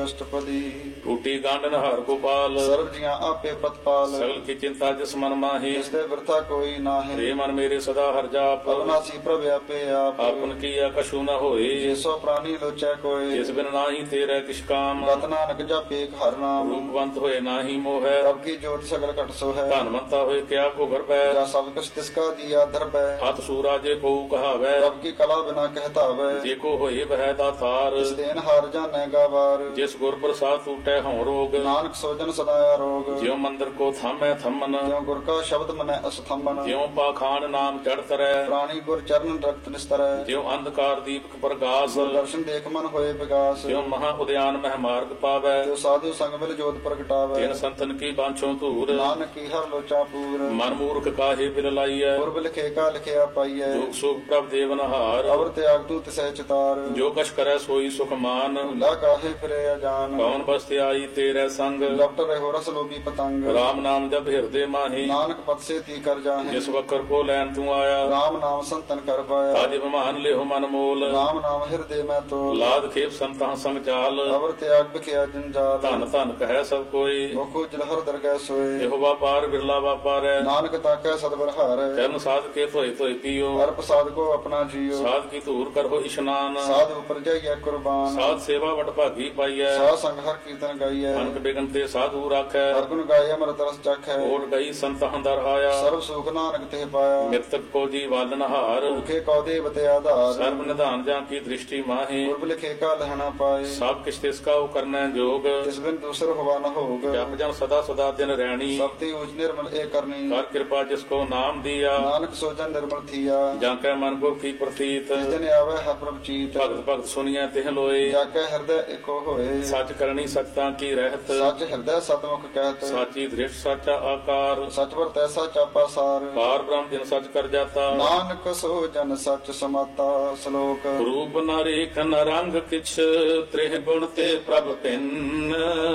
ਅਸ਼ਟਪਦੀ। ਟੂਟੀ ਗਾਂਢ ਹਰ ਗੋਪਾਲ, ਸਰਬ ਜੀਆਂ ਆਪੇ ਪ੍ਰਤਪਾਲ। ਸਗਲ ਕੀ ਚਿੰਤਾ ਜਿਸ ਮਨ ਮਾਹੀ, ਜਿਸ ਤੇ ਵਰਤਾ ਕੋਈ ਨਾਹੀਂ। ਰੇ ਮਨ ਮੇਰੇ ਸਦਾ ਹਰ ਜਾਪ, ਅਵਨਾਸੀ ਪ੍ਰਭ ਆਪੇ ਆਪ। ਆਪਨ ਕੀਆ ਕਛੂ ਨ ਹੋਏ, ਜਿਸੋ ਪ੍ਰਾਨੀ ਲੋਚੈ ਕੋਈ। ਜਿਸ ਬਿਨ ਨਾਹੀ ਤੇਰੇ ਕਿਛ ਕਾਮ, ਗਤ ਨਾਨਕ ਜਪੇ ਹਰ ਨਾਮ। ਰੂਪਵੰਤ ਹੋਏ ਨਾਹੀ ਮੋਹੈ, ਪ੍ਰਭ ਕੀ ਜੋਤ ਸਗਲ ਘਟ ਸੋ ਹੈ। ਧਨਵੰਤਾ ਹੋਏ ਕਿਆ ਕੋ ਗਰਬੈ, ਜਾ ਸਭ ਕੁਛ ਤਿਸਕਾ ਦੀਆ ਦਰਬੈ। ਹੱਥ ਸੂਰਾ ਜੇ ਕੋ ਕਹਾਵੈ, ਪ੍ਰਭ ਕੀ ਕਲਾ ਬਿਨਾ ਕਹਿਤਾਵੈ। ਜੇ ਕੋ ਹੋਏ ਬਹਿ ਦਾਤਾਰ, ਇਸ ਦੇਨ ਹਾਰ ਜਾਣੈ ਗਾਵਾਰ। ਜਿਸ ਗੁਰ ਪ੍ਰਸਾਦ ਟੂਟੈ ਹਉ ਰੋਗ, ਨਾਨਕ ਸੋਜਨ ਸਦਾ ਆਰੋਗ। ਜਿਉ ਮੰਦਰ ਕੋ ਥਾਮੈ ਥੰਮਨ, ਜਿਉ ਗੁਰ ਕਾ ਸ਼ਬਦ ਮਨੈ ਅਸਥੰਬਨ। ਜਿਉ ਪਾਖਾਨ ਨਾਮ ਚੜ ਤਰੈ, ਪ੍ਰਾਣੀ ਗੁਰ ਚਰਨ ਰਖਤ ਨਿਸਤਰੈ। ਜਿਉ ਅੰਧਕਾਰ ਦੀਪਕ ਪ੍ਰਗਾਸ, ਦਰਸ਼ਨ ਦੇਖ ਮਨ ਹੋਏ ਵਿਗਾਸ। ਜਿਉ ਮਹਾ ਉਦਿਆਨ ਮਹਿ ਮਾਰਗ ਪਾਵੈ, ਜੋ ਸਾਧੂ ਸੰਗ ਮਿਲ ਜੋਤ ਪ੍ਰਗਟਾਵੈ। ਤਿਨ ਸੰਤਨ ਕੀ ਬਾਂਛੋ ਧੂਰ, ਨਾਨਕ ਕੀ ਹਰ ਲੋਚਾ ਪੂਰ। ਮਨ ਮੂਰਖ ਕਾਹੇ ਬਿਲ ਲਾਈਐ, ਗੁਰਬ ਲਿਖੇ ਕਾ ਲਿਖਿਆ ਪਾਈਐ। ਦੁਖ ਸੁਖ ਪ੍ਰਭ ਦੇਵਨਹਾਰ, ਅਵਰ ਤਿਆਗ ਤੂ ਤਿਸੈ ਚਿਤਾਰ। ਜੋ ਕਛ ਕਰੈ ਸੋਈ ਸੁਖ ਮਾਨ, ਭੁਲਾ ਕਾਹੇ ਫਿਰੇ ਅਜਾਨ। ਕੌਣ ਬਸਤਿ ਆਈ ਤੇਰੇ ਸੰਗ, ਡਾਕਟਰ ਰਹਿਓ ਰਸ ਲੋਭੀ ਪਤੰਗ। ਰਾਮ ਨਾਮ ਜਪ ਹਿਰਦੇ ਮਾਹੀ, ਨਾਨਕ ਪਤ ਸੇ ਤੀ ਕਰ ਜਾਹੇ। ਜਿਸ ਵਕਰ ਕੋ ਲੈਣ ਤੂੰ ਆਇਆ, ਰਾਮ ਨਾਮ ਸੰਤਨ ਕਰ ਪਾਇਆ। ਤਾਜ ਬਿਮਾਨ ਲਿਓ ਮਨ ਮੋਲ, ਰਾਮ ਨਾਮ ਹਿਰਦੇ ਮੈਂ ਤੋ। ਲਾਦ ਖੇਪ ਸੰਤਾਂ ਸੰਗ ਚਾਲ, ਅਵਰ ਤਿਆਗ ਬਿਖਿਆ ਜੰਜਾਲ। ਧਨ ਧਨ ਕਹੈ ਸਭ ਕੋਈ, ਮੁਖੋ ਜਲਹਰ ਦਰਗਹਿ ਸੋਏ। ਇਹੋ ਵਾਪਾਰ ਬਿਰਲਾ ਵਾਪਾਰੈ, ਨਾਨਕ ਤਾਕੈ ਸਤਿਗੁਰ ਹਾਰੈ। ਚਰਨ ਸਾਧ ਕੇ ਧੋਏ ਧੋਏ ਪੀਓ, ਹਰ ਪ੍ਰਸਾਦ ਕੋ ਆਪਣਾ ਜੀਓ। ਸਾਧ ਕੀ ਧੂਰ ਕਰੋ ਇਸ਼ਨਾਨ, ਸਾਧ ਉਪਰ ਜਾਈਐ ਕੁਰਬਾਨ। ਸਾਧ ਸੇਵਾ ਵਟ ਭਾਗੀ ਪਾਈਐ, ਸਾਧ ਸੰਗ ਹਰ ਕੀਰਤਨ ਗਾਈਐ। ਅਨਕ ਬਿਗਨ ਤੇ ਸਾਧੂ ਰਾਖੈ, ਹਰ ਗੁਣ ਗਾਏ ਅਮਰਤ ਰਸ ਚਖੈ। ਓਟ ਗਈ ਸੰਤਾਂ ਦਰ ਆਇਆ, ਸਰਬ ਸੁਖ ਨਾਨਕ ਤੇ ਪਾਇਆ। ਮਿਰਤਕ ਕੋ ਜੀ ਵਾਲਨ ਹਾਰ, ਭੁਖੇ ਕਉ ਦੇਵਤੇ ਆਧਾਰ। ਸਰਬ ਨਿਧਾਨ ਜਾਂ ਕੀ ਦ੍ਰਿਸ਼ਟੀ ਮਾਹੀ, ਗੁਰਬ ਲਿਖੇ ਕਾ ਲਹਣਾ ਪਾਏ। ਸਭ ਕਿਛ ਤਿਸ ਕਾ ਕਰਨੈ ਜੋਗ, ਤਿਸ ਬਿਨ ਦੂਸਰ ਹੋਵਾ ਨ ਹੋਗ। ਜਪ ਜਨ ਸਦਾ ਸਦਾ ਦਿਨ ਰਹਿਣੀ, ਸਭ ਤੇ ਊਚ ਨਿਰਮਲ ਏ ਕਰਨੀ। ਕਰ ਕਿਰਪਾ ਜਿਸ ਕੋ ਨਾਮ ਦੀਆ, ਨਾਨਕ ਸੋਜਨ ਨਿਰਮਲ ਥੀਆ। ਜਾਂ ਕੈ ਮਨ ਗੁਰ ਕੀ ਪ੍ਰਤੀਤ, ਜਿਸ ਦਿਨ ਆਵੈ ਹਰ ਪ੍ਰਭ ਚੀਤ। ਭਗਤ ਭਗਤ ਸੁਣੀਐ ਤਿਹ ਲੋਏ, ਜਾ ਕੇ ਹਿਰਦੈ ਏਕੋ ਹੋਏ। ਸੱਚ ਕਰਨੀ ਸਚਤਾ ਕੀ ਰਹਿਤ, ਸੱਚ ਹਿਰਦੈ ਸਤਮੁਖ ਕਹਿਤ। ਸਾਚੀ ਦ੍ਰਿਸ਼ਟ ਸਾਚਾ ਆਕਾਰ, ਸਚ ਵਰ ਤੈਸਾ ਚਾਪਾ ਸਾਰ। ਪਾਰ ਬ੍ਰਹਮ ਜਿਨ ਸਚ ਕਰ ਜਾਤਾ, ਨਾਨਕ ਸੋ ਜਨ ਸਚ ਸਮਾਤਾ। ਸ਼ਲੋਕ। ਰੂਪ ਨ ਰੇਖ ਨ ਰੰਗ ਕਿਛ, ਤ੍ਰਿਹ ਗੁਣ ਤੇ ਪ੍ਰਭ ਭਿੰਨ।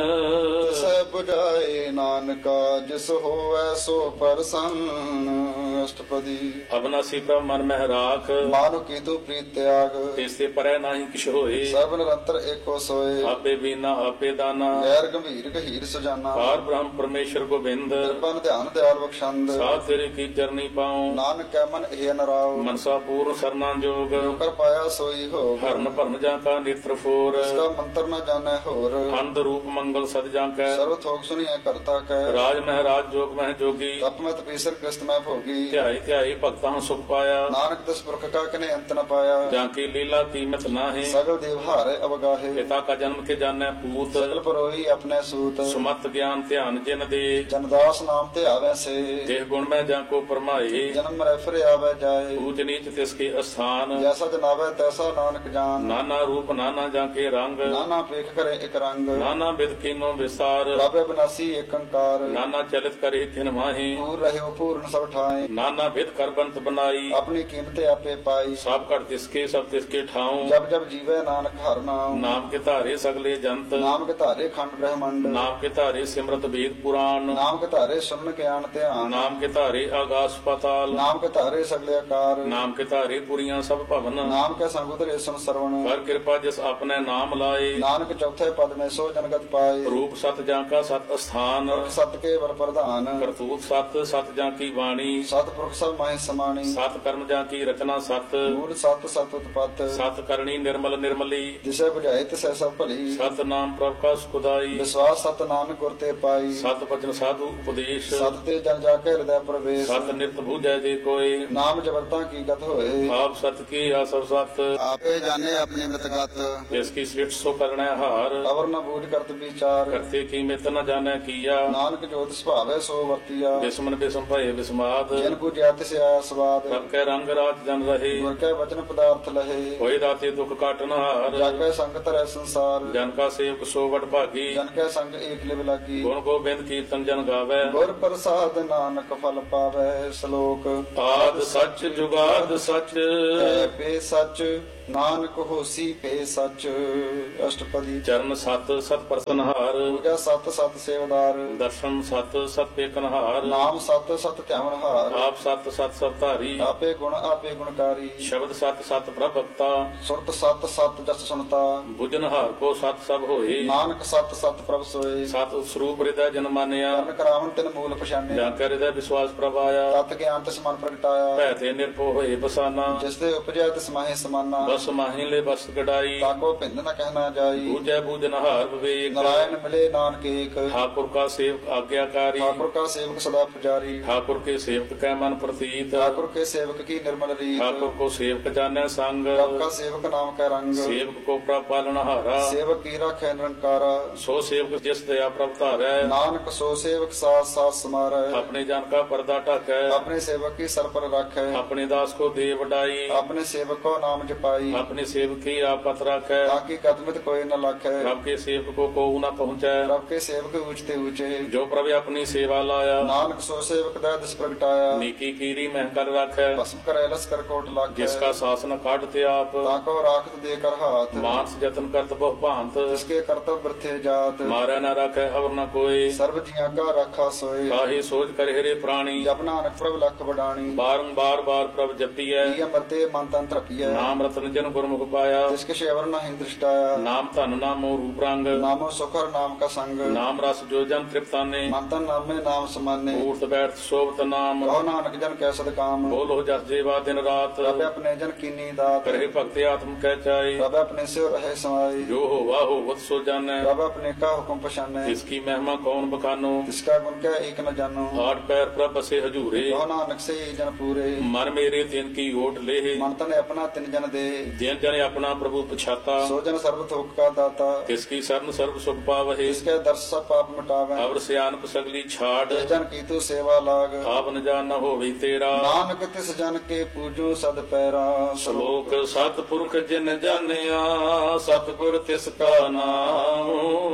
ਸੈ 부ਝਾਏ ਨਾਨਕਾ, ਜਿਸ ਹੋਵੈ ਸੋ ਪਰਸੰਨ। ਅਸ਼ਟਪਦੀ। ਅਬਨਾਸੀ ਪ੍ਰਭ ਮਨ ਮਹਿ ਰਾਖ, ਮਾਨੁ ਕੀਤੂ ਪ੍ਰੀਤ ਤਿਆਗ। ਤਿਸ ਤੇ ਪਰੈ ਨਾਹੀ ਕਿਛ ਹੋਏ, ਸਰਬ ਨਿਰੰਤਰ ਏਕੋ ਸੋਏ। ਆਪੇ ਬੀਨਾ ਆਪੇ ਦਾਨਾ, ਗੈਰ ਗੰਭੀਰ ਗਹੀਰ ਸੁਜਾਨਾ। ਪਾਰ ਬ੍ਰਹਮ ਪਰਮੇਸ਼ਰ ਗੋਬਿੰਦ, ਕਿਰਪਨ ਧਿਆਨ ਦਿਆਲ ਬਖਸ਼ੰਦ। ਸਾਧ ਤੇਰੇ ਕੀ ਚਰਨੀ ਪਾਉ, ਨਾਨਕ ਕੈ ਮਨ ਇਹ ਨਰਾਉ। ਮਨਸਾ ਪੂਰਨ ਸਰਨਾ ਜੋਗ, ਕਰ ਪਾਇਆ ਸੋਈ ਹੋ। ਹਰਨ ਭਰਨ ਜਾਂ ਕਾ ਨੇਤਰ ਫੋਰ, ਇਸ ਦਾ ਮੰਤਰ ਨ ਜਾਣੈ ਹੋਰ। ਅੰਧ ਰੂਪ ਮੰਗਲ ਸਦ ਜਾਂ ਕੈ, ਸਰਬ ਥੋਕ ਸੁਣੀਐ ਕਰਤਾ ਕੈ। ਰਾਜ ਮਹਿਰਾਜ ਜੋਗ ਮਹਿ ਜੋਗੀ, ਤਪ ਮੈਂ ਤਪੀਸਰ ਕ੍ਰਿਸਤ ਮੈਂ ਭੋਗੀ। ਧਿਆਈ ਧਿਆਈ ਭਗਤਾਂ ਸੁਖ ਪਾਇਆ, ਨਾਨਕ ਤਿਸ ਪੁਰਖ ਕਾ ਕਨੇ ਅੰਤ ਨ ਪਾਇਆ। ਜਾਂ ਕੀ ਲੀਲਾ ਕੀਮਤ ਨਾਹੀ, ਸਗਲ ਦੇਵ ਹਾਰੇ ਅਵਗਾਹੇ। ਪਿਤਾ ਕਾ ਜਨਮ ਕੇ ਜਾਣੈ ਪੂਤ, ਸਗਲ ਪਰੋਈ ਆਪਣੇ ਸੂਤ। ਸੁਮਤ ਗਿਆਨ ਧਿਆਨ ਜਿਨ ਦੇ, ਜਨਦਾਸ ਨਾਮ ਤੇ ਆਵੈ ਸੇ। ਜਿਹ ਗੁਣ ਮੈਂ ਜਾਂ ਕੋ ਪਰਮਾਏ, ਜਨਮ ਮਰੈ ਫਿਰ ਆਵੈ ਜਾਏ। ਊਚ ਨੀਚ ਤਿਸ ਕੇ ਅਸਥਾਨ, ਜੈਸਾ ਜਨਾਵੈ ਤੈਸਾ ਨਾਨਕ ਜਾਨ। ਨਾਨਾ ਰੂਪ ਨਾਨਾ ਜਾਂ ਕੇ ਰੰਗ, ਨਾਨਾ ਪੇਖ ਕਰੇ ਇਕ ਰੰਗ। ਨਾਨਾ ਬਿਦ ਕੀਨੋ ਵਿਸਾਰ, ਰਾਬੇ ਬਨਾਸੀ ਏਕ ਅੰਕਾਰ। ਨਾਨਾ ਚਲਿਤ ਕਰੇ ਤਿਨ ਮਾਹੀ, ਪੂਰ ਰਹਿਓ ਪੂਰਨ ਸਭ ਠਾਏ। ਨਾਨਾ ਬਿਦ ਕਰ ਬੰਤ ਬਨਾਈ, ਆਪਣੀ ਕੀਮਤ ਆਪੇ ਪਾਈ। ਸਭ ਘਟ ਤਿਸ ਕੇ ਸਭ ਤਿਸ ਕੇ ਠਾਉ, ਜਬ ਜਬ ਜੀਵੈ ਨਾਨਕ ਹਰ ਨਾਮ। ਨਾਮ ਕੇ ਧਾਰੇ ਸਗਲੇ ਜੰਤ, ਨਾਮ ਕੇ ਧਾਰੇ ਖੰਡ ਬ੍ਰਹਮੰਡ। ਨਾਮ ਕੇ ਧਾਰੇ ਸਿਮਰਤ ਵੇਦ ਪੁਰਾਣ, ਨਾਮ ਕੇ ਧਾਰੇ ਸੁਨ ਗਿਆਨ ਧਿਆਨ। ਨਾਮ ਕੇ ਧਾਰੇ ਆਗਾਸ ਪਾਤਾਲ, ਨਾਮ ਕੇ ਧਾਰੇ ਸਗਲੇ ਆਕਾਰ। ਨਾਮ ਕੇ ਧਾਰੇ ਪੁਰੀਆਂ ਸਭ ਭਵਨ, ਨਾਮ ਕੇ ਸੰਗ ਉਤਰੇ ਸੁਨ ਸਰਵਣ। ਕਰ ਕਿਰਪਾ ਜਿਸ ਆਪਣੇ ਨਾਮ ਲਾਏ, ਨਾਨਕ ਚੌਥੇ ਪਦ ਮੈਂ ਸੋ ਜਨਗਤ ਪਾਏ। ਰੂਪ ਸਤ ਜਾਂ ਕਾ ਸਤ ਅਸਥਾਨ, ਸਤ ਕੇ ਵਰ ਪ੍ਰਧਾਨ। ਕਰਤੂਤ ਸਤ ਸਤ ਜਾਂ ਕੀ ਬਾਣੀ, ਸਤ ਪੁਰਖ ਸਭ ਮਾਹਿ ਸਮਾਣੀ। ਸਤ ਕਰਮ ਜਾਂ ਕੀ ਰਚਨਾ ਸਤ, ਮੂਲ ਸਤ ਸਤ ਉਤਪਤ। ਸਤ ਕਰਨੀ ਨਿਰਮਲ ਨਿਰਮਲੀ, ਜਿਸੇ ਬੁਝਾਏ ਤਿਸੈ ਸਭ ਭਲੀ। ਸਤ ਨਾਮ ਪ੍ਰਭ ਕਾ ਸੁਖਦਾਈ, ਵਿਸਵਾਸ ਸਤ ਨਾਨਕ ਗੁਰ ਤੇ ਪਾਈ। ਸਤ ਬਚਨ ਸਾਧੂ ਉਪਦੇਸ਼, ਸਤ ਤੇ ਜਨ ਜਾ ਕੇ ਹਿਰਦੈ ਪ੍ਰਵੇਸ਼। ਸਤ ਨਿਤ ਬੂਝੈ ਜੇ ਕੋਏ, ਨਾਮ ਜਬਰਤਾ ਕੀ ਗਤ ਹੋਏ। ਆਪ ਸਤ ਕੀ ਆਸਵ ਸਤ, ਆਪੇ ਜਾਣੇ ਆਪਣੀ ਮਤਗਤ। ਜਿਸ ਕੀ ਸ੍ਰਿਸ਼ਟ ਸੋ ਕਰਣੈ ਹਾਰ, ਅਵਰ ਨ ਬੂਝ ਕਰਤ ਵਿਚਾਰ। ਕਰਤੇ ਕੀ ਮਿਤ ਨ ਜਾਣੈ ਕੀਆ, ਨਾਨਕ ਜੋਤ ਸੁਭਾਵੈ ਸੋ ਵਰਤੀਆ। ਬਿਸਮਨ ਬਿਸਮ ਭਏ ਬਿਸਮਾਦ, ਜਿਨ ਬੁਝਿਆ ਤਿਸ ਆਇਆ ਸਵਾਦ। ਸਭ ਕੈ ਰੰਗ ਰਾਜ ਜਨ ਰਹੇ, ਗੁਰ ਕੈ ਵਚਨ ਪਦਾਰਥ ਲਹੇ। ਹੋਏ ਦਾਤੇ ਦੁਖ ਕਾਟਨ ਹਾਰ, ਜਾ ਕੈ ਸੰਗ ਧਰੈ ਸੰਸਾਰ। ਜਨ ਕਾ ਸੇਵਕ ਸੋ ਵਡ ਭਾਗੀ, ਜਨ ਕੈ ਸੰਗ ਏਕ ਲਿਵ ਲਾਗੀ। ਗੁਣ ਗੋਬਿੰਦ ਕੀਰਤਨ ਜਨ ਗਾਵੈ, ਗੁਰ ਪ੍ਰਸਾਦ ਨਾਨਕ ਫਲ ਪਾਵੈ। ਸ਼ਲੋਕ। ਆਦ ਸੱਚ ਜੁਗਾਦ ਸੱਚ, ਐ ਪੇ ਸੱਚ ਨਾਨਕ ਹੋਸੀ ਪੇ ਸਚ। ਅਸ਼ਟਪਦੀ। ਚਰਨ ਸਤ ਸਤ ਪ੍ਰਸਨਹਾਰ, ਪੂਜਾ ਸਤ ਸਤ ਸੇਵਦਾਰ। ਦਰਸ਼ਨ ਸਤ ਸਤ ਪੇਖਨਹਾਰ, ਨਾਮ ਸਤ ਸਤ ਧਿਆਵਨਹਾਰ। ਆਪ ਸਤ ਸਤ ਸਭ ਧਾਰੀ, ਆਪੇ ਗੁਣਕਾਰੀ। ਸ਼ਬਦ ਸਤ ਸਤ ਪ੍ਰਭਕਤਾ, ਸੁਰਤ ਸਤ ਸਤ ਜਸ ਸੁਨਤਾ। ਬੁਝਨਹਾਰ ਕੋ ਸਤ ਸਭ ਹੋਏ, ਨਾਨਕ ਸਤ ਸਤ ਪ੍ਰਭ ਸੋਏ। ਸਤ ਸਰੂਪ ਹਿਰਦੈ ਜਨ ਮਾਨਿਆ, ਕਰਨ ਕਰਾਵਨ ਤਿਨ ਮੂਲ ਪਛਾਨਿਆ। ਜਾਂ ਕੈ ਹਿਰਦੈ ਵਿਸ਼ਵਾਸ ਪ੍ਰਭਾਇਆ, ਤਤ ਗਿਆਨ ਤਿਸ ਮਨ ਪ੍ਰਗਟਾਇਆ। ਭੈ ਤੇ ਨਿਰਭਉ ਹੋਏ ਬਸਾਨਾ, ਜਿਸ ਦੇ ਉਪਜਿਆ ਤਿਸ ਮਾਹੇ ਸਮਾਨਾ। ਬਸ ਮਾਹੀ ਲੈ ਬਸ ਗਡਾਈ, ਤਾਕੋ ਭਿੰਨ ਨ ਕਹਿਣਾ ਜਾਈ। ਬੂਝੈ ਬੂਝਨਹਾਰ ਵਿਵੇਕ, ਨਾਰਾਇਣ ਮਿਲੇ ਨਾਨਕ ਏਕ। ठाकुर का सेवक आज्ञाकारी, ठाकुर का सेवक सदा पुजारी। ठाकुर के सेवक कै मन प्रतीत, ठाकुर के सेवक की निर्मल रीत। ठाकुर को सेवक जाने संग, प्रभ का सेवक नाम का रंग। सेवक को प्रभ पालनहारा, सेवक की राखै निरंकारा। सो सेवक जिस दया प्रभ धारै, नानक सो सेवक साथ साथ समारै। अपने जन का पर्दा ढाकै, अपने सेवक की सर पर राखै। अपने दास को दे वडाई, अपने सेवक को नाम जपाई। अपने सेवक की आप पत राखै, ताकि कदमित कोई न लाखै। प्रभ के सेवक को कोऊ न पहुँचै, प्रभ के सेवक ऊंचते ऊंचे। जो प्रभ अपनी सेवा लाया, नानक सो सेवक दै दिस प्रगटाया। नीकी कीरी मह कर राखै, भस्म करे लस कर कोट लाखै। जिसका शासन काटते आप, ताको राखत दे कर हाथ। मानस जतन करत बहु भांत, जिसके कर्तव्य वृथे जात। मारै न राखै हवर न कोई, सर्व जिया का राखा सोए। काहे सोच कर हेरे प्राणी, जप नानक प्रभ लख बडाणी। बारंबार बार प्रभ जपिਐ, की अमरते मन तन तृपिय। नाम रतन जन गुरमुख पाया, जिसके शेवर नहीं दृष्टाया। नाम धन नामो रूप रंग, नामो सुखर नाम का संग। नाम रस जो जन तृप्ताने, मन तन नामे नाम समाने। ऊर्त बैठ शोभत नाम, कहो नानक जन कै सद काम। बोलो जस जेवा दिन रात, प्रभ अपने जन कीनी दात। करहे भक्ति आत्म कह चाहे, प्रभ अपने से रहे समाई। जो होवा होवत सो जानै, प्रभ अपने का हुक्म पछाने। इसकी महिमा कौन बखानो, जिसका गुण क्या एक न जानो। आठ पैर प्रभ बसे हजूरे, कहो नानक से ये जन पूरे। मन मेरे तिन की ओट ले, मन तन अपना तिन जन दे। जिन जन अपना प्रभु पछाता, सो जन सर्व थोक का दाता। तिसकी शरण सर्व सुख पावहे, जिसके दर्श सब पाप मिटावे। अवर सियानप सगली छाड़, जिस जन की तू सेवा लाग। आप न जान न होवे तेरा, नानक तिस जन के पूजो सद पैरा। श्लोक सतपुरख जिन जानिया, सतगुर तिसका नाम,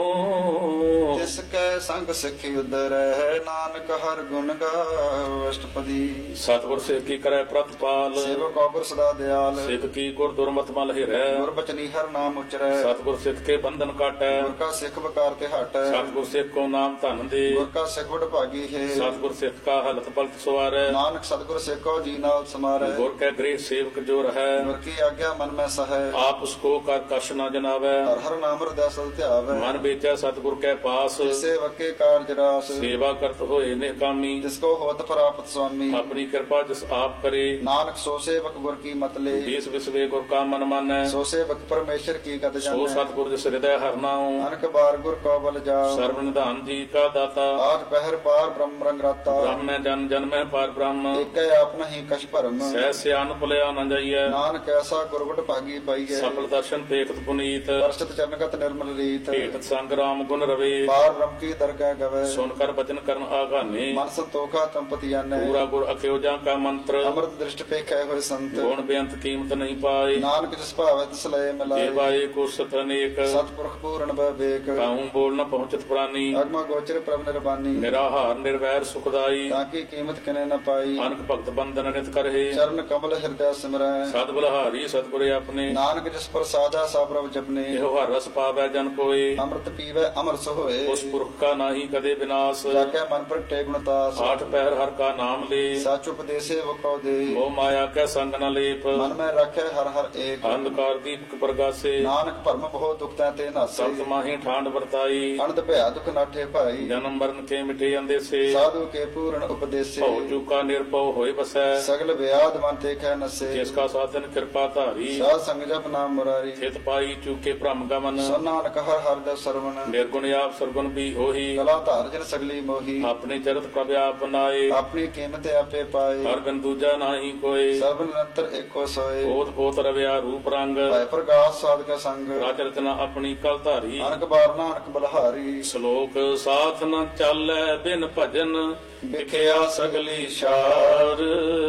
जिसके संग सिखि उदरै। नानक हर गुण गाओ। अष्टपदी। सतगुर सिख की करे प्रतिपाल, सेवक गुर सदा दयाल। सिख की गुर दुर्मत मल हिरै, गुर बचनी हर नाम उचरै। सतगुर सिख के बंधन काटै, गुर का सिख बकार ते हटै। सतगुर सिख को नाम धन दे, गुर का सिख बड़ भागी है। सतगुर सिख का हलत पलत सवारै, नानक सतगुर सिख को जी नाल समारै। गुर के गृह सेवक जो रहै, गुर की आज्ञा मन में सहै। आप उसको कर कश न जनावै, हर हर नाम हृदय सद ध्यावै। मन बेचै सतगुर के पास, सेवक के कार्य रास। सेवा करत होए निकामी, जिसको होत प्राप्त स्वामी। अपनी कृपा जिस आप करे, नानक सो सेवक गुर की मत ले। देश विश्वे गुर का मन मानै, सो सेवक परमेश्वर की गत सो जानै। सतगुर जिस हृदय हर नाऊ, अनक बार गुर को बल जाओ। सर्व निधान जी का दाता, आज पहर पार ब्रह्म रंग राता। ब्रह्म जन जन में पार ब्रह्म, एक आप नहीं कछ भरम। सह सियान भुलिया न जाइए, नानक ऐसा गुरगुट भागी पाइए। सफल दर्शन देखत पुनीत, वर्षित चरणगत निर्मल रीत। भेटत संग राम गुण रवे, पार ब्रह्म की दरगाह गवे। सुनकर वचन करन आगाने, मन संतोखा तंपति जाने। पूरा गुर अख्योजा का मंत्र, अमृत दृष्टि पे कै होए संत। गुण बेअंत कीमत नहीं पाए, नानक जिस भावे तिस लय मिलाए। जेवाए को सत अनेक, सतपुरख पूर्ण विवेक। काहू बोल न पहुंचत प्राणी, अगम गोचर प्रभ निर्वाणी। निराहार निर्वैर सुखदाई, ताकि कीमत कने न पाई। अनक भक्त बंधन नित करहे, चरण कमल हृदय सिमरै। सद बलहारी सतगुर अपने, नानक जिस पर साजा सा प्रभ जपने। एहो हर रस पावै जन कोय, अमृत पीवै अमर सोए। उस पुरख का नाही कदे विनाश, जाके मन पर टे गुणतास। आठ पैर हर का नाम ले, साच उपदेसे वो कौ दे। मोह माया कै संग न लेप, मन में रखे हर हर एक। अंधकार दीपक प्रगासे, नानक भरम बहुत दुख ते नासे। सप्त माही ठांड वर्ताई, अनंत भया दुख नाठे भाई। जन्म मरण के मिटे अंदेसे, साधु के पूर्ण उपदेसे। भव चूका निर्भव होय बसै, सगल व्याध मन ते कै नसे। जिसका साधन कृपा धारी, साध संग जप नाम मुरारी। थित पाई चूके भ्रम गमन, सो नानक हर हर दस सरवण। निर्गुण आप सरगुण भी होही, कला धार जन सगली मोही। अपने चरित प्रभ आप बनाए, अपनी कीमत आपे पाए। हर बिन दूजा नाही कोय, सर्व निरंतर एको सोए। पोत पोत रव्या रूप रंग, भय प्रकाश साध का संग। राज रचना अपनी कल धारी, अनक बार नानक बलहारी। श्लोक साथ न चालै बिन भजन, विख्या सगली शार,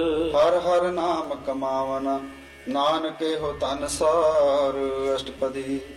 हर हर नाम कमावन। नानक हो तन सार। अष्टपदी।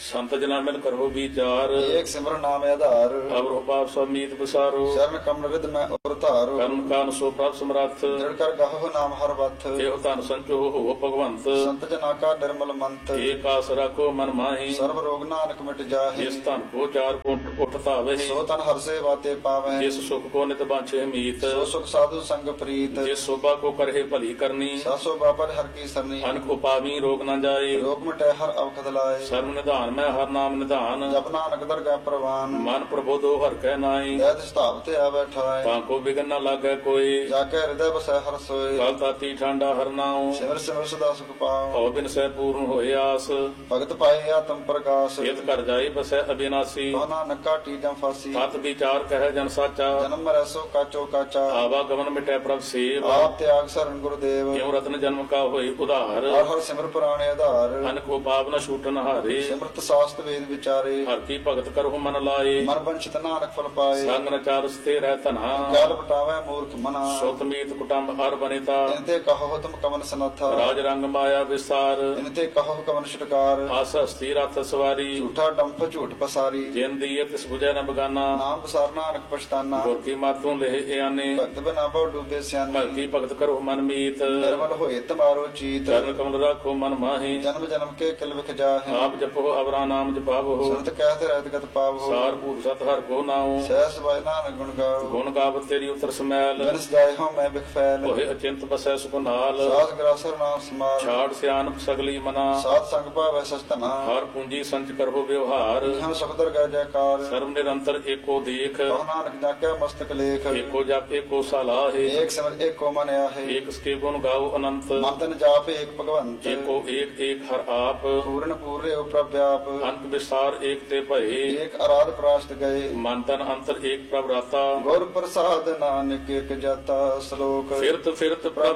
ਸੰਤ ਜਨਾ ਮਿਲ ਕਰੋ ਵਿਚਾਰ ਏਕ ਸਿਮਰਨ ਨਾਮ ਆਧਾਰ ਅਵਰੋ ਪਾਪ ਸਮੀਤ ਵਿਸਾਰੋ ਸ਼ਰਨ ਕਮਲ ਰਿਦ ਮੈਂ ਉਰ ਧਾਰੋ ਕਰਨ ਕਾਨ ਸੋ ਪ੍ਰਭ ਸਮਰੱਥ ਦ੍ਰਿੜ ਕਰ ਗਾਹੋ ਨਾਮ ਹਰ ਵਥ ਇਹੋ ਧਨ ਸੰਚੋ ਹੋ ਭਗਵੰਤ ਸੰਤ ਜਨਾ ਕਾ ਨਿਰਮਲ ਮੰਤ ਏਕ ਆਸ ਰੱਖੋ ਮਨ ਮਾਹੀ ਸਰਬ ਰੋਗ ਨਾਨਕ ਮਿਟ ਜਾਹੇ ਜਿਸ ਧਨ ਕੋ ਚਾਰ ਕੋਟ ਉਠ ਧਾਵੇ ਸੋ ਤਨ ਹਰ ਸੇ ਬਾਤੇ ਪਾਵੈ ਜਿਸ ਸੁਖ ਕੋ ਨਿਤ ਬਾਂਛੇ ਮੀਤ ਸੋ ਸੁਖ ਸਾਧੂ ਸੰਗ ਪ੍ਰੀਤ ਜਿਸ ਸੋਭਾ ਕੋ ਕਰਹਿ ਭਲੀ ਕਰਨੀ ਸਾਸੋ ਬਾਬਰ ਹਰ ਕੀ ਸਰਨੀ ਅਨ ਕੋ ਪਾਵੀ ਰੋਗ ਨਾ ਜਾਏ ਰੋਗ ਮਿਟੈ ਹਰ ਅਵਖਦ ਲਾਏ ਸਰਬ ਨਿਧਾਨ ਮੈਂ ਹਰ ਨਾਮ ਨਿਧਾਨ ਜਪ ਨਾਨਕ ਦਰਗਾਹ ਪ੍ਰਵਾਨ ਮਨ ਪ੍ਰਬੋਧੋ ਹਰ ਕਹਿ ਨਾਈ ਦੈਤ ਸਤਾਵ ਤੇ ਆ ਬੈਠਾਏ ਤਾਂ ਕੋ ਬਿਗਨ ਨਾ ਲਾਗੈ ਕੋਈ ਜਾ ਕੇ ਹਿਰਦੈ ਬਸੈ ਹਰ ਸੋਏ ਕਲ ਤਾਤੀ ਠਾਂਡਾ ਹਰ ਨਾਉ ਸਿਮਰ ਸਿਮਰ ਸਦਾ ਸੁਖ ਪਾਉ ਹਉ ਬਿਨ ਸਹਿ ਪੂਰਨ ਹੋਏ ਆਸ ਭਗਤ ਪਾਏ ਆਤਮ ਪ੍ਰਕਾਸ਼ ਇਤ ਕਰ ਜਾਏ ਬਸੈ ਅਬਿਨਾਸੀ ਕੋ ਨਾਨਕ ਕਾਟੀ ਜਮ ਫਾਸੀ ਤਤ ਵਿਚਾਰ ਕਹਿ ਜਨ ਸਾਚਾ ਜਨਮ ਮਰੈ ਸੋ ਕਾਚੋ ਕਾਚਾ ਆਵਾ ਗਮਨ ਮਿਟੈ ਪ੍ਰਭ ਸੇਵ ਆਪ ਤਿਆਗ ਸਰਨ ਗੁਰਦੇਵ ਕਿਉ ਰਤਨ ਜਨਮ ਕਾ ਹੋਏ ਉਧਾਰ ਹਰ ਹਰ ਸਿਮਰ ਪੁਰਾਣੇ ਆਧਾਰ ਅਨ ਕੋ ਪਾਪ ਨ ਛੂਟਨ ਹਾਰੇ ਸਿਮਰਤ ਸਾਸਤ ਵੇਦ ਵਿਚਾਰੇ ਹਰ ਕੀ ਭਗਤ ਕਰਹੁ ਮਨ ਲਾਏ ਮਨ ਬੰਚਿਤ ਨਾਨਕ ਫਲ ਪਾਏ ਸੰਗ ਨ ਚਾਰ ਸਥੇ ਰਹਿ ਧਨਾ ਕਾਲ ਪਟਾਵੇ ਮੂਰਖ ਮਨਾ ਸੁਤ ਮੀਤ ਕੁਟੰਬ ਹਰ ਬਨਿਤਾ ਇਨਤੇ ਕਹੋ ਤੁਮ ਕਮਨ ਸਨਥਾ ਰਾਜ ਰੰਗ ਮਾਇਆ ਵਿਸਾਰ ਇਨਤੇ ਕਹੋ ਕਮਨ ਛਟਕਾਰ ਆਸ ਹਸਤੀ ਰਥ ਸਵਾਰੀ ਝੂਠਾ ਡੰਪ ਝੂਠ ਪਸਾਰੀ ਜਿਨ ਦੀਏ ਤਿਸ ਬੁਝੈ ਨ ਬਗਾਨਾ ਨਾਮ ਬਸਾਰ ਨਾਨਕ ਪਛਤਾਨਾ ਗੁਰ ਕੀ ਮਾਤੋਂ ਲਹਿ ਇਆਨੇ ਭਗਤ ਬਨਾ ਬਹੁ ਡੂਬੇ ਸਿਆਨੇ ਭਗਤੀ ਭਗਤ ਕਰੋ ਮਨ ਮੀਤ ਨਿਰਮਲ ਹੋਏ ਤਮਾਰੋ ਚੀਤ ਚਰਨ ਕਮਲ ਰਾਖੋ ਮਨ ਮਾਹੀ ਜਨਮ ਜਨਮ ਕੇ ਕਿਲ ਵਿਖ ਜਾਹੇ ਆਪ ਜਪੋ ਅਵਰਾ ਨਾਮ ਜਪਾਵੋ ਸੰਤ ਕਹਿਤ ਰਹਿਤ ਗਤ ਪਾਵੋ ਸਾਰ ਭੂਤ ਸਤ ਹਰ ਕੋ ਨਾਉ ਸਹਿਸ ਬਾਇ ਨਾਨਕ ਗੁਣ ਗਾਓ ਗੁਣ ਗਾਵਤ ਤੇਰੀ ਉਤਰ ਸਮੈਲ ਬਿਨਸ ਜਾਏ ਹੋ ਮੈਂ ਬਿਖ ਫੈਲ ਹੋਏ ਅਚਿੰਤ ਬਸੈ ਸੁਖ ਨਾਲ ਸਾਧ ਗਰਾਸਰ ਨਾਮ ਸਮਾਲ ਛਾੜ ਸਿਆਨਪ ਸਗਲੀ ਮਨਾ ਸਾਧ ਸੰਗ ਭਾਵੈ ਸਸਤਨਾ ਹਰ ਪੂੰਜੀ ਸੰਚ ਕਰੋ ਵਿਵਹਾਰ ਹਮ ਸੁਖਦਰ ਗੈ ਜੈਕਾਰ ਸਰਬ ਨਿਰੰਤਰ ਏਕੋ ਦੇਖ ਕਹੋ ਨਾਨਕ ਜਾਕਿਆ ਮਸਤਕ ਲੇਖ ਏਕੋ ਜਪ ਏਕੋ ਸਲਾਹੇ ਏਕ ਸਿਮਰ ਏਕੋ ਮਨ ਆਹੇ ਏਕ ਸਕੇ ਗੁਣ ਗਾਓ ਅਨੰਤ ਮੰਤਨ ਜਾਪ ਏਕ ਭਗਵੰਤ ਏਕੋ ਏਕ ਏਕ ਹਰ ਆਪ ਪੂਰਨ ਪੂਰੇ ਉਪਰਵਿਆਪ ਅੰਤ ਵਿਸਾਰ ਏਕ ਤੇ ਭਏ ਏਕ ਅਰਾਧ ਪ੍ਰਾਸ਼ਟ ਗਏ ਮਨ ਤਨ ਅੰਤਰ ਏਕ ਪ੍ਰਭ ਰਾਤਾ ਗੁਰ ਪ੍ਰਸਾਦ ਨਾਨਕ ਏਕ ਜਾਤਾ ਸ਼ਲੋਕ ਫਿਰਤ ਫਿਰਤ ਪ੍ਰਭ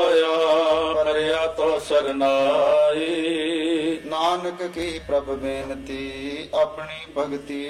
ਆਇਆ ਕਰਿਆ ਤੋ ਸਰਨਾਈ ਨਾਨਕ ਕੀ ਪ੍ਰਭ ਬੇਨਤੀ ਆਪਣੀ ਭਗਤੀ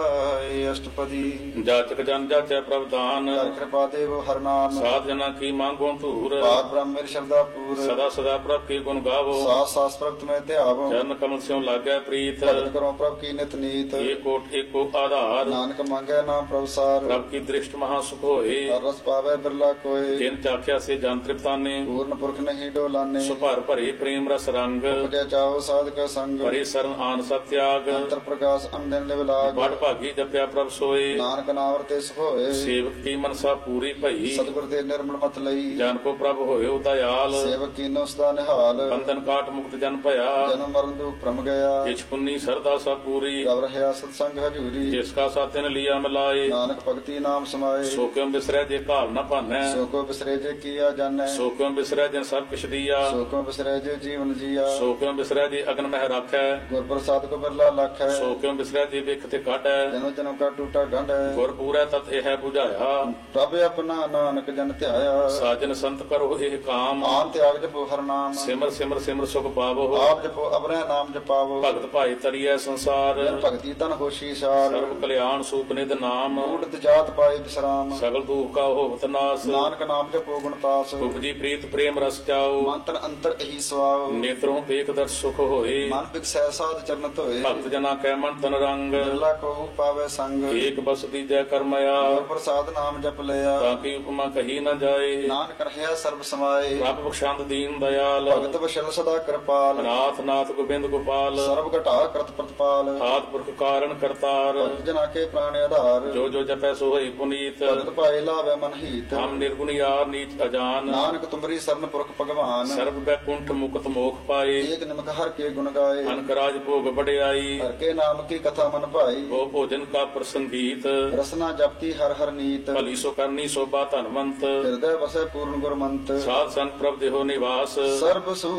ਲਾਏ ਅਸ਼ਟਪਦੀ ਜਾਚਕ ਜਨ ਜਾਚੈ ਪ੍ਰਭ ਦਾਨ ਕਰ ਕਿਰਪਾ ਦੇਵ ਹਰ ਨਾਮ ਸਾਧ ਜਨਾ ਕੀ ਮੰਗੋ ਧੂਰ ਬਾਤ ਬ੍ਰਹਮ ਮੇਰੀ ਸ਼ਰਧਾ ਪੂਰ ਸਦਾ ਸਦਾ ਪ੍ਰਭ ਕੀ ਗੁਣ ਗਾਵੋ ਸਾਸ ਸਾਸ ਪ੍ਰਭ ਤੁਮੇ ਧਿਆਵੋ ਚਰਨ ਕਮਲ ਸਿਉ ਲਾਗੈ ਪ੍ਰੀਤ ਭਗਤ ਕਰੋ ਪ੍ਰਭ ਕੀ ਨਿਤ ਨੀਤ ਏਕੋਟ ਏਕੋ ਆਧਾਰ ਨਾਨਕ ਮੰਗੈ ਨਾਮ ਪ੍ਰਭ ਸਾਰ ਪ੍ਰਭ ਕੀ ਦ੍ਰਿਸ਼ਟ ਮਹਾ ਸੁਖ ਹੋਏ ਹਰ ਰਸ ਪਾਵੇ ਬਿਰਲਾ ਕੋਏ ਜਿਨ ਚਾਖਿਆ ਸੇ ਜਨ ਤ੍ਰਿਪਤਾਨੇ ਪੂਰਨ ਪੁਰਖ ਨਹੀਂ ਡੋਲਾਨੇ ਸੁਭਰ ਭਰੇ ਪ੍ਰੇਮ ਰਸ ਰੰਗ ਉਪਜੈ ਚਾਓ ਸਾਧਕ ਸੰਗ ਭਰੇ ਸਰਨ ਆਨ ਸਤਿਆਗ ਅੰਤਰ ਪ੍ਰਕਾਸ਼ ਅੰਦਨ ਲਿਵ ਲਾਗ ਬੜ ਭਾਗੀ ਜਪਿਆ ਪ੍ਰਭ ਸੋਏ ਨਾਨਕ ਨਾਮ ਤੇ ਸੁਖ ਹੋਏ ਸੇਵਕ ਕੀ ਮਨਸਾ ਪੂਰੀ ਭਈ ਸਤਿਗੁਰ ਦੇ ਨਿਰਮਲ ਮਤ ਲਈ ਜਨ ਕੋ ਪ੍ਰਭ ਹੋਇਓ ਦਇਆਲ ਸੇਵਕ ਕੀਨੋ ਸਦਾ ਨਿਹਾਲ ਬੰਧਨ ਕਾਟ ਮੁਕਤ ਜਨ ਭਇਆ ਜਨਮ ਮਰਨ ਦੁਖ ਭ੍ਰਮ ਗਿਆ ਇਛ ਪੁੰਨੀ ਸਰਦਾ ਸਭ ਪੂਰੀ ਰਵ ਰਹਿਆ ਸਤ ਸੰਗ ਹਜੂਰੀ ਜਿਸ ਕਾ ਸਾਥਿਨ ਲਿਆ ਮਿਲਾਏ ਨਾਨਕ ਭਗਤੀ ਨਾਮ ਸਮਾਏ ਸੋ ਕਿਉ ਬਿਸਰੈ ਜੇ ਭਾਵ ਨਾ ਭਾਨੈ ਸੋ ਕੋ ਬਿਸਰੇ ਜੇ ਕੀਆ ਜਾਣੈ ਸੋ ਕਿਉ ਬਿਸਰੈ ਜੇ ਸਭ ਕਿਛ ਦੀਆ ਸੋ ਕੋ ਬਿਸਰੇ ਜੇ ਜੀਵਨ ਜੀਆ ਸੋ ਕਿਉ ਬਿਸਰੈ ਜੇ ਅਗਨ ਮਹਿ ਰਾਖੈ ਗੁਰ ਪ੍ਰਸਾਦ ਕੋ ਬਿਰਲਾ ਲੱਖ ਹੈ ਸੋ ਕਿਉ ਬਿਸਰੈ ਜੇ ਵਿਖ ਤੇ ਕਾਟੈ ਜਨਮ ਜਨਮ ਕਾ ਟੂਟਾ ਗੰਢ ਹੈ ਗੁਰ ਪੂਰੈ ਤਤ ਇਹ 부ਝਾਇਆ ਪ੍ਰਭ ਆਪਣਾ ਨਾਨਕ ਜਨ ਧਿਆਇਆ ਸਾਜਨ ਸੰਤ ਕਰੋ ਇਹ ਕਾਮ ਆਨ ਤਿਆਗ ਜਪੋ ਹਰ ਨਾਮ ਸਿਮਰ ਸਿਮਰ ਸਿਮਰ ਸੁਖ ਪਾਵੋ ਆਪ ਜਪੋ ਅਬਰੈ ਨਾਮ ਜਪਾਵੋ ਭਗਤ ਭਾਈ ਤਰੀਐ ਸੰਸਾਰ ਜਨ ਭਗਤੀ ਤਨ ਹੋਸ਼ੀ ਸਾਰ ਸਰਬ ਕਲਿਆਣ ਸੂਪ ਨਿਧ ਨਾਮ ਊੜਤ ਜਾਤ ਪਾਏ ਵਿਸਰਾਮ ਸਗਲ ਦੁਖ ਕਾ ਹੋਵਤ ਨਾਸ ਨਾਨਕ ਨਾਮ ਜਪੋ ਗੁਣ ਪਾਸ ਉਪਜੀ ਪ੍ਰੀਤ ਪ੍ਰੇਮ ਰਸ ਚਾਓ ਮੰਤਰ ਅੰਤਰ ਇਹੀ ਸਵਾਉ ਨੇਤਰੋਂ ਵੇਖ ਦਰ ਸੁਖ ਹੋਏ ਮਨ ਬਿਕਸੈ ਸਾਧ ਚਰਨ ਧੋਏ ਭਗਤ ਜਨਾ ਕੈ ਮਨ ਤਨ ਰੰਗ ਬਿਰਲਾ ਕੋ ਪਾਵੇ ਸੰਗ ਏਕ ਬਸ ਦੀਜੈ ਕਰਮਇਆ ਗੁਰ ਪ੍ਰਸਾਦ ਨਾਮ ਜਪ ਲਿਆ ਤਾਂ ਕੀ ਉਪਮਾ ਕਹੀ ਨਾ ਜਾਏ ਨਾਨਕ ਰਹਿਆ ਸਰਬ ਸਮਾਏ ਪ੍ਰਭ ਬਖਸ਼ੰਦ ਦੀਨ ਦਇਆਲ ਭਗਤ ਵਸ਼ਲ ਸਦਾ ਕਿਰਪਾਲ ਨਾਥ ਨਾਥ ਗੋਬਿੰਦ ਗੋਪਾਲ ਸਰਬ ਘਟਾ ਕਰਤ ਪ੍ਰਤਪਾਲ ਆਦ ਪੁਰਖ ਕਾਰਨ ਕਰਤਾਰ ਭਗਤ ਜਨਾ ਕੇ ਪ੍ਰਾਣ ਆਧਾਰ ਜੋ ਜੋ ਜਪੈ ਸੋ ਹੋਈ ਪੁਨੀਤ ਭਗਤ ਪਾਏ ਲਾਵੇ ਮਨ ਹੀਤ ਹਮ ਨਿਰਗੁਣ ਯਾਰ ਨੀਚ ਅਜਾਨ ਨਾਨਕ ਤੁਮਰੀ ਸਰਨ ਪੁਰਖ ਭਗਵਾਨ ਸਰਬ ਬੈਕੁੰਠ ਮੁਕਤ ਮੋਖ ਪਾਏ ਏਕ ਨਿਮਕ ਹਰ ਕੇ ਗੁਣ ਗਾਏ ਅਨਕ ਰਾਜ ਭੋਗ ਵਡਿਆਈ ਹਰ ਕੇ ਨਾਮ ਕੀ ਕਥਾ ਮਨ ਭਾਈ ਉਹ ਭੋਜਨ ਕਾ ਪ੍ਰਸੰਗੀਤ ਰਸਨਾ ਜਪਤੀ ਹਰ ਹਰ ਨੀਤ ਭਲੀ ਸੋ ਕਰਨੀ ਸੋਭਾ ਧਨਵੰਤ ਹਿਰਦੈ ਵਸੈ ਪੂਰਨ ਗੁਰਮੰਤ ਸਾਧ ਸੰਤ ਪ੍ਰਭ ਦੇਹੋ ਨਿਵਾਸ ਸਰਬ ਸੁ